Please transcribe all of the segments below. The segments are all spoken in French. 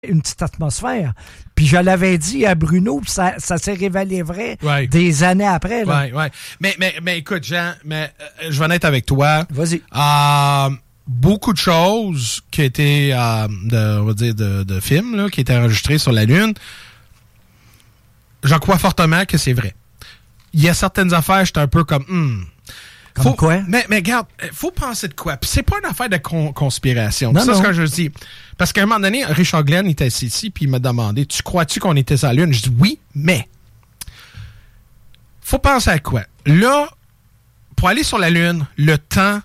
une petite atmosphère. Puis je l'avais dit à Bruno, puis ça s'est révélé vrai des années après. Oui. Mais écoute, Jean, je vais en être avec toi. Vas-y. Beaucoup de choses qui étaient, on va dire, de films, là, qui étaient enregistrés sur la Lune, j'en crois fortement que c'est vrai. Il y a certaines affaires, j'étais un peu comme... Comme quoi? Mais regarde, faut penser de quoi? Puis c'est pas une affaire de conspiration. Non, c'est ce que je dis. Parce qu'à un moment donné, Richard Glenn était assis ici, puis il m'a demandé, tu crois-tu qu'on était sur la Lune? Je dis oui, mais faut penser à quoi? Là, pour aller sur la Lune, le temps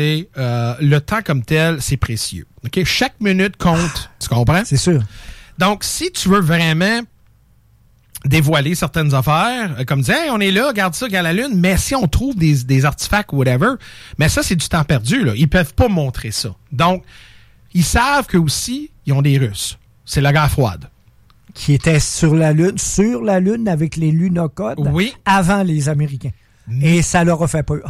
comme tel, c'est précieux. OK? Chaque minute compte. Tu comprends? C'est sûr. Donc, si tu veux vraiment dévoiler certaines affaires, comme dire, hey, on est là, regarde ça, regarde la Lune, mais si on trouve des artefacts ou whatever, mais ça, c'est du temps perdu, là. Ils peuvent pas montrer ça. Donc, ils savent que aussi, ils ont des Russes. C'est la guerre froide. Qui était sur la Lune avec les lunocodes avant les Américains. Et ça leur a fait peur.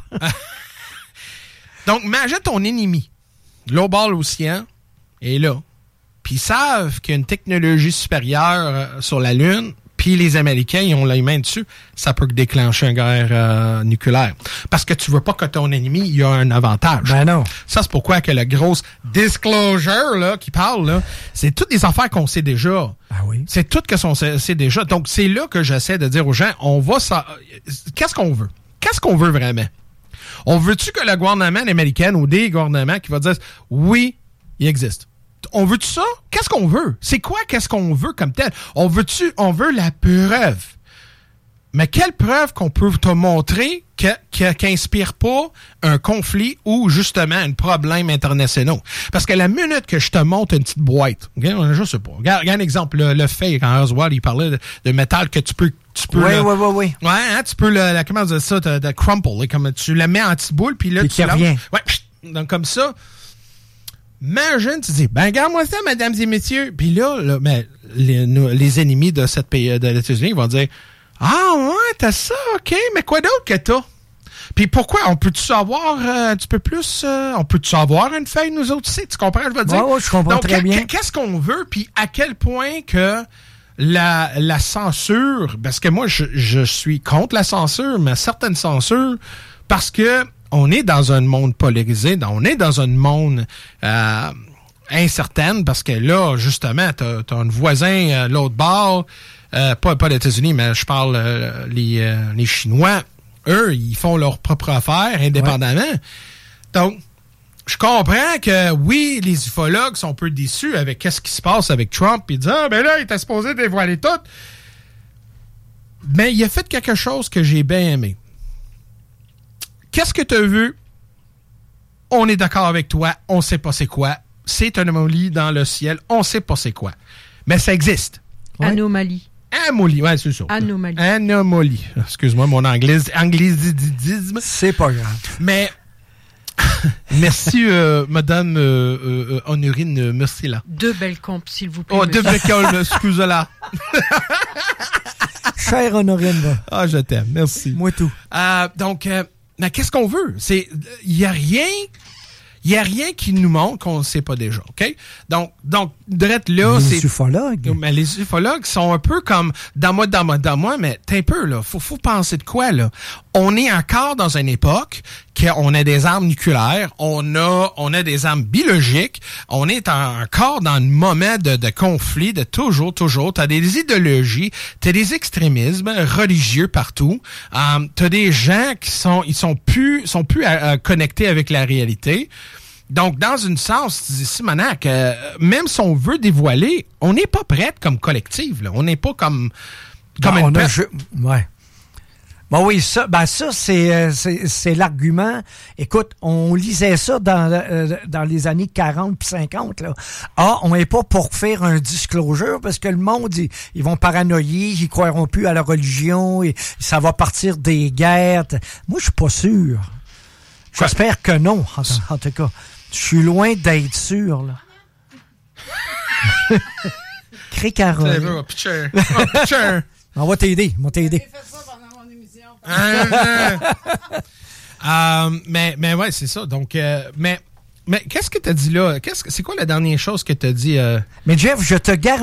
Donc, imagine ton ennemi. L'autre bord de l'océan est là. Puis ils savent qu'il y a une technologie supérieure sur la Lune. Puis les Américains, ils ont les mains dessus, ça peut déclencher une guerre nucléaire. Parce que tu veux pas que ton ennemi il a un avantage. Ben non. Ça, c'est pourquoi que la grosse disclosure là, qui parle, là, c'est toutes des affaires qu'on sait déjà. Ah oui. C'est tout que on sait déjà. Donc, c'est là que j'essaie de dire aux gens, qu'est-ce qu'on veut? Qu'est-ce qu'on veut vraiment? On veut-tu que le gouvernement américain ou des gouvernements qui va dire, oui, il existe. On veut-tu ça? Qu'est-ce qu'on veut? C'est quoi qu'est-ce qu'on veut comme tel? On veut la preuve. Mais quelle preuve qu'on peut te montrer qui inspire pas un conflit ou justement un problème international? Parce que la minute que je te montre une petite boîte, okay? Je sais pas. Regarde un exemple, le fait quand Oswald il parlait de métal que tu peux. Oui. Ouais, hein, tu peux comment dire ça, de crumple, comme tu le mets en petite boule puis là puis tu revient. Ouais, donc comme ça. Imagine, tu dis, ben regarde-moi ça, mesdames et messieurs. Puis là mais les ennemis de cette pays, de l'États-Unis vont dire, ah ouais, t'as ça, ok, mais quoi d'autre que t'as? Puis pourquoi? On peut-tu avoir un petit peu plus? On peut-tu avoir une feuille, nous autres, ici? Tu comprends, je veux dire? Oui, je comprends très bien. Qu'est-ce qu'on veut? Puis à quel point que la censure, parce que moi, je suis contre la censure, mais certaines censures, parce que on est dans un monde polarisé, on est dans un monde incertain, parce que là, justement, t'as un voisin l'autre bord, pas les États-Unis, mais je parle les Chinois, eux, ils font leur propre affaire indépendamment. Ouais. Donc, je comprends que, oui, les ufologues sont un peu déçus avec qu'est-ce qui se passe avec Trump, puis ils disent, ah, ben là, il était supposé dévoiler tout. Mais il a fait quelque chose que j'ai bien aimé. Qu'est-ce que tu as vu? On est d'accord avec toi, on sait pas c'est quoi. C'est une anomalie dans le ciel, on sait pas c'est quoi. Mais ça existe. Ouais. Anomalie. Ouais, c'est ça. Anomalie. Excuse-moi, mon anglicisme. C'est pas grave. Mais, merci, madame Honorine Mercila. Deux belles comptes, s'il vous plaît. Oh, deux belles comptes, excuse-la. Chère Honorine. Ah, je t'aime, merci. Moi tout. Donc, mais qu'est-ce qu'on veut? Il y a rien qui nous montre qu'on ne sait pas déjà, OK? Donc, direct là, c'est... Les ufologues. Mais les ufologues sont un peu comme dans moi, mais t'es un peu, là. Faut penser de quoi, là? On est encore dans une époque qu'on a des armes nucléaires, on a des armes biologiques, on est encore dans un moment de conflit, de toujours. T'as des idéologies, t'as des extrémismes religieux partout, t'as des gens qui sont plus connectés avec la réalité. Donc, dans une sens, Simonac, même si on veut dévoiler, on n'est pas prête comme collectif, là. On n'est pas comme ouais. Bon oui, ça c'est l'argument. Écoute, on lisait ça dans les années 40 puis 50 là. Ah, on n'est pas pour faire un disclosure parce que le monde ils vont paranoïer, ils croiront plus à la religion et ça va partir des guerres. Moi, je suis pas sûr. J'espère que non, en tout cas. Je suis loin d'être sûr là. Cré-Caroline. On va t'aider. Mais ouais, c'est ça. Donc, mais Mais qu'est-ce que tu as dit là? C'est quoi la dernière chose que tu as dit? Mais Jeff, je te garantis